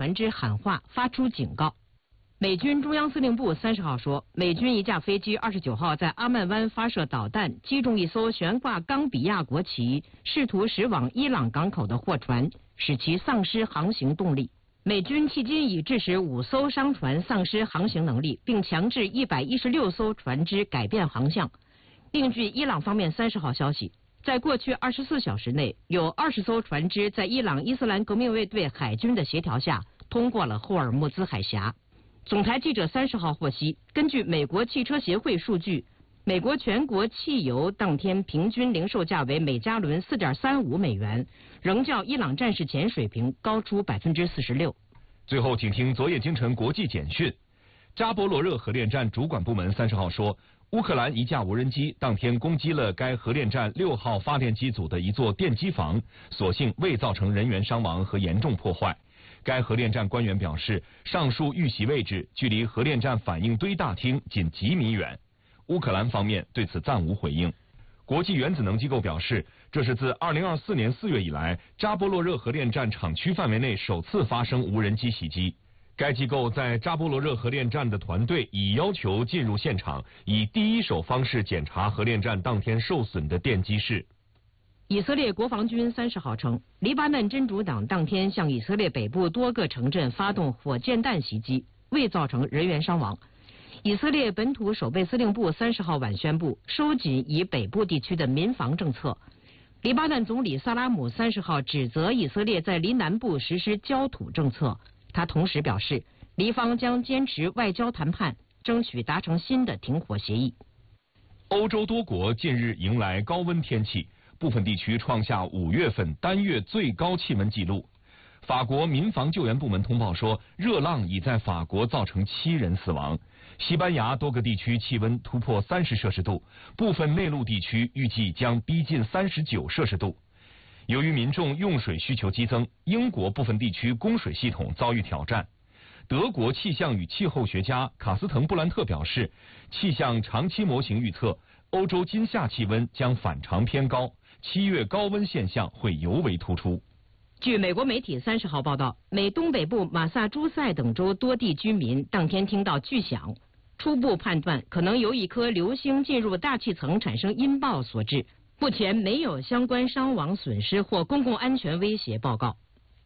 船只喊话，发出警告。美军中央司令部30号说，美军一架飞机29号在阿曼湾发射导弹，击中一艘悬挂冈比亚国旗、试图驶往伊朗港口的货船，使其丧失航行动力。美军迄今已致使5艘商船丧失航行能力，并强制116艘船只改变航向。另据伊朗方面30号消息，在过去24小时内，有20艘船只在伊朗伊斯兰革命卫队海军的协调下通过了霍尔木兹海峡。总台记者30号获悉，根据美国汽车协会数据，美国全国汽油当天平均零售价为每加仑4.35美元，仍较伊朗战事前水平高出46%。 最后，请听昨夜今晨国际简讯。扎波罗热核电站主管部门30号说，乌克兰一架无人机当天攻击了该核电站6号发电机组的一座电机房，所幸未造成人员伤亡和严重破坏。该核电站官员表示，上述遇袭位置距离核电站反应堆大厅仅几米远。乌克兰方面对此暂无回应。国际原子能机构表示，这是自2024年4月以来，扎波罗热核电站厂区范围内首次发生无人机袭击。该机构在扎波罗热核电站的团队已要求进入现场，以第一手方式检查核电站当天受损的电机室。 以色列国防军30号称，黎巴嫩真主党当天向以色列北部多个城镇发动火箭弹袭击，未造成人员伤亡。以色列本土守备司令部30号晚宣布收紧以北部地区的民防政策。黎巴嫩总理萨拉姆30号指责以色列在黎南部实施焦土政策。他同时表示，黎方将坚持外交谈判，争取达成新的停火协议。 欧洲多国近日迎来高温天气，部分地区创下5月份单月最高气温纪录。法国民防救援部门通报说，热浪已在法国造成7人死亡。西班牙多个地区气温突破30摄氏度，部分内陆地区预计将逼近39摄氏度。由于民众用水需求激增，英国部分地区供水系统遭遇挑战。德国气象与气候学家卡斯滕布兰特表示，气象长期模型预测，欧洲今夏气温将反常偏高，7月高温现象会尤为突出。 据美国媒体30号报道，美东北部马萨诸塞等州多地居民当天听到巨响，初步判断可能由一颗流星进入大气层产生音爆所致。目前没有相关伤亡损失或公共安全威胁报告。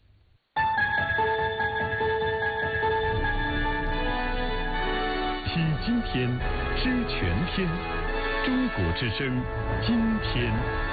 听今天，知全天，中国之声，今天。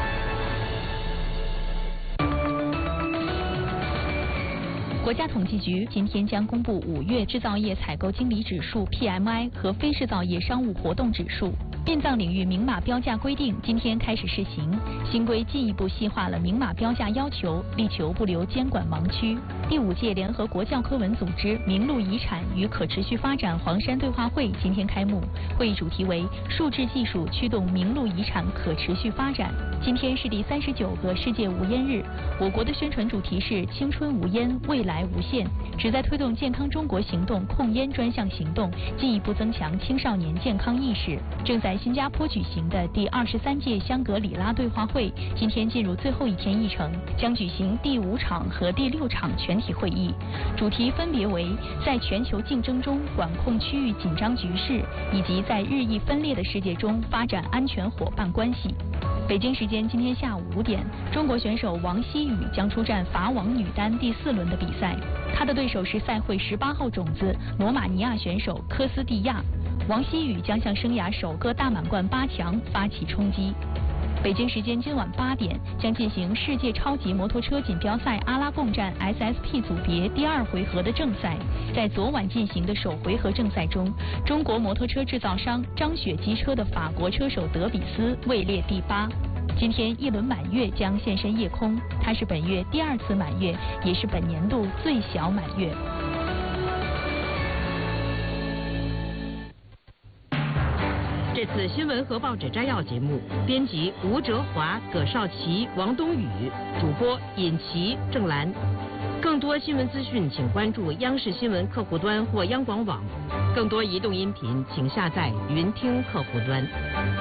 国家统计局今天将公布5月制造业采购经理指数 PMI 和非制造业商务活动指数。殡葬领域明码标价规定今天开始试行，新规进一步细化了明码标价要求，力求不留监管盲区。第5届联合国教科文组织名录遗产与可持续发展黄山对话会今天开幕，会议主题为数字技术驱动名录遗产可持续发展。今天是第39个世界无烟日，我国的宣传主题是青春无烟，未来无限，旨在推动健康中国行动控烟专项行动，进一步增强青少年健康意识。正在新加坡举行的第23届香格里拉对话会今天进入最后一天议程，将举行第5场和第6场全体会议，主题分别为在全球竞争中管控区域紧张局势，以及在日益分裂的世界中发展安全伙伴关系。北京时间今天下午5点，中国选手王希雨将出战法网女单第4轮的比赛，她的对手是赛会18号种子罗马尼亚选手科斯蒂亚。王希雨将向生涯首个大满贯8强发起冲击。北京时间今晚8点将进行世界超级摩托车锦标赛阿拉贡站 SSP 组别第2回合的正赛。在昨晚进行的首回合正赛中，中国摩托车制造商张雪机车的法国车手德比斯位列第8。今天一轮满月将现身夜空，它是本月第2次满月，也是本年度最小满月。 这次新闻和报纸摘要节目，编辑吴哲华、葛少奇、王冬雨，主播尹琪、郑兰。更多新闻资讯，请关注央视新闻客户端或央广网。更多移动音频，请下载云听客户端。